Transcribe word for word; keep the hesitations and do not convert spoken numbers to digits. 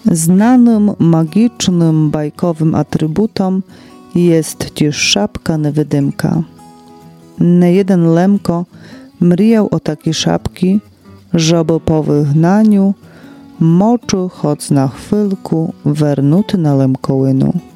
Znanym magicznym bajkowym atrybutom jest też szapka nevydymka. Nie jeden lemko mrijał o takie szapki, żeby po wygnaniu moczu choć na chwilku wernuty na lemkołynu.